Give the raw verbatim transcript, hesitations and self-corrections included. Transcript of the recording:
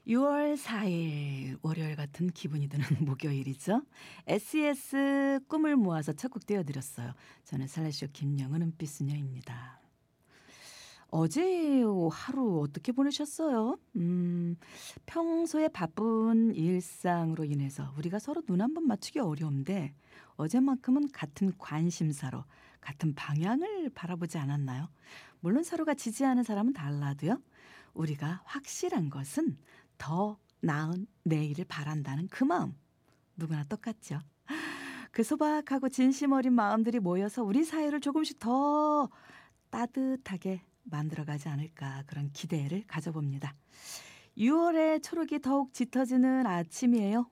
유월 사일 월요일 같은 기분이 드는 목요일이죠. 에스이에스 꿈을 모아서 첫 곡 띄워드렸어요. 저는 슬래셔 김영은 은빛소녀입니다. 어제 하루 어떻게 보내셨어요? 음, 평소에 바쁜 일상으로 인해서 우리가 서로 눈 한 번 맞추기 어려운데 어제만큼은 같은 관심사로 같은 방향을 바라보지 않았나요? 물론 서로가 지지하는 사람은 달라도요. 우리가 확실한 것은 더 나은 내일을 바란다는 그 마음. 누구나 똑같죠. 그 소박하고 진심 어린 마음들이 모여서 우리 사회를 조금씩 더 따뜻하게 만들어가지 않을까 그런 기대를 가져봅니다. 유월의 초록이 더욱 짙어지는 아침이에요.